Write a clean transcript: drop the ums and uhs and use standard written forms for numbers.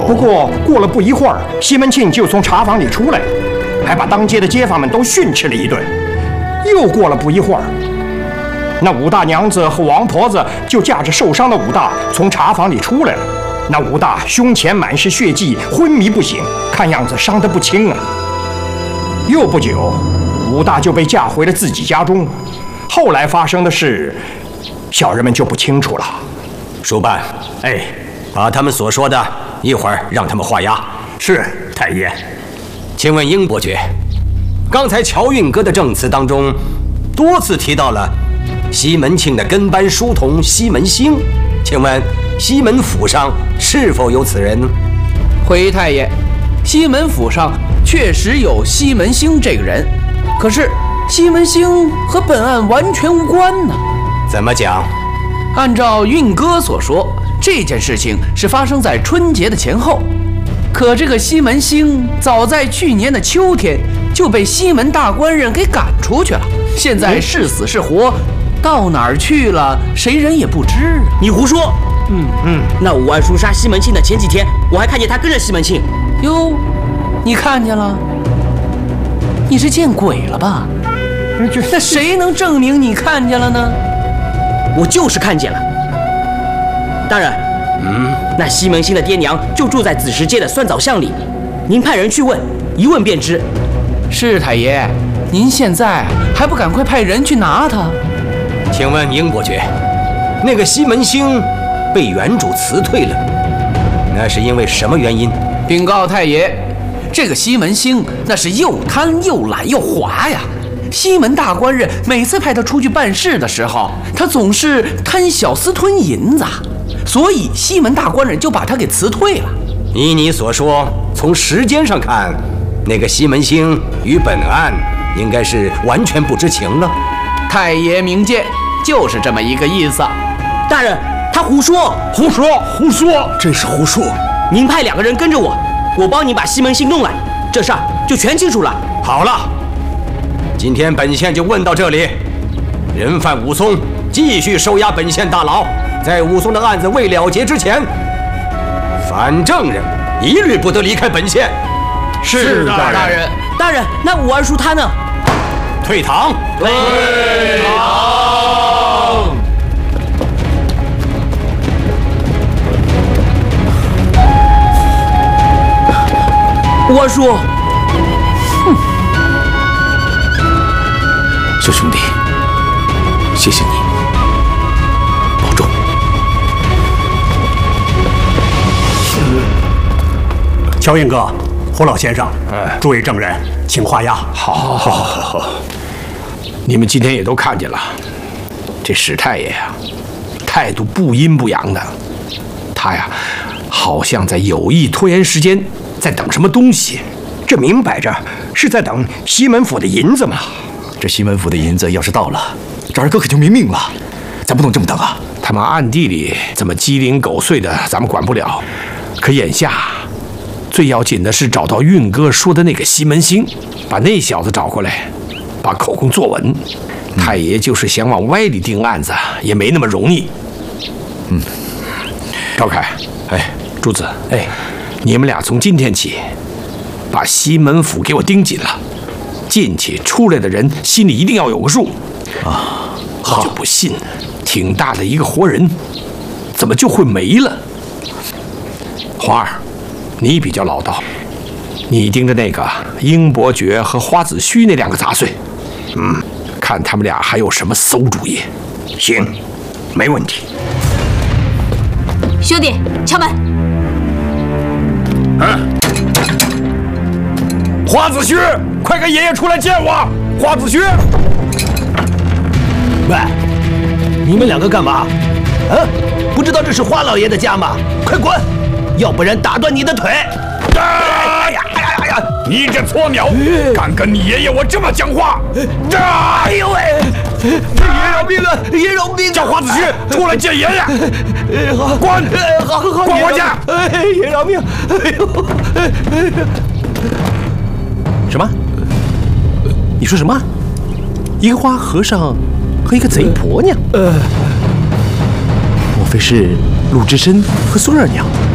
不过过了不一会儿，西门庆就从茶房里出来，还把当街的街坊们都训斥了一顿。又过了不一会儿，那武大娘子和王婆子就架着受伤的武大从茶房里出来了。那武大胸前满是血迹，昏迷不醒，看样子伤得不轻啊。又不久，武大就被架回了自己家中。后来发生的事，小人们就不清楚了。 书办， 哎， 把他们所说的，一会儿让他们画押。 是太爷。 请问英伯爵，刚才乔运阁的证词当中，多次提到了西门庆的跟班书童西门庆，请问西门府上是否有此人？ 回太爷，西门府上确实有西门庆这个人，可是西门庆和本案完全无关呢。 怎么讲？ 按照运哥所说，这件事情是发生在春节的前后，可这个西门庆早在去年的秋天就被西门大官人给赶出去了，现在是死是活，到哪儿去了，谁人也不知。 你胡说！那武安叔杀西门庆的前几天，我还看见他跟着西门庆。 哟，你看见了？你是见鬼了吧？那谁能证明你看见了呢？ 我就是看见了。大人，那西门庆的爹娘就住在子时街的酸枣巷里，您派人去问，一问便知。 是太爷，您现在还不赶快派人去拿他？ 请问英伯爵，那个西门庆被原主辞退了，那是因为什么原因？ 禀告太爷，这个西门庆那是又贪又懒又滑呀。西门大官人每次派他出去办事的时候，他总是贪小私吞银子，所以西门大官人就把他给辞退了。 依你所说，从时间上看，那个西门庆与本案应该是完全不知情了。 太爷明鉴，就是这么一个意思。 大人，他胡说， 胡说， 真是胡说！ 您派2个人跟着我，我帮你把西门庆弄来，这事儿就全清楚了。 好了，今天本县就问到这里。人犯武松继续收押本县大牢，在武松的案子未了结之前，反证人一律不得离开本县。 是大人。 大人，那武二叔他呢？ 退堂。 退堂。 武二叔， 小兄弟，谢谢你，保重。 乔运哥，胡老先生，诸位证人，请画押。 好。你们今天也都看见了，这史太爷呀，态度不阴不阳的，他呀，好像在有意拖延时间，在等什么东西。 这明摆着是在等西门府的银子嘛。 这西门府的银子要是到了，这二哥可就没命了，咱不能这么等啊！他们暗地里这么鸡零狗碎的，咱们管不了。可眼下最要紧的是找到运哥说的那个西门庆，把那小子找过来，把口供做稳。太爷就是想往歪里定案子，也没那么容易。赵凯，朱子，你们俩从今天起，把西门府给我盯紧了。进去出来的人心里一定要有个数啊！我就不信，挺大的一个活人，怎么就会没了？黄二，你比较老道，你盯着那个英伯爵和花子虚那2个杂碎，看他们俩还有什么馊主意。 行，没问题。 兄弟，敲门。 花子虚，快跟爷爷出来见我！花子虚， 喂，你们2个干嘛？不知道这是花老爷的家吗？快滚，要不然打断你的腿！ 哎呀！你这撮鸟，敢跟你爷爷我这么讲话？ 哎呦喂！爷饶命啊！爷饶命啊！ 叫花子虚出来见爷爷！滚！ 好， 滚回家！ 爷饶命！哎呦！什么？你说什么？一个花和尚和一个贼婆娘？莫非是陆之深和孙二娘？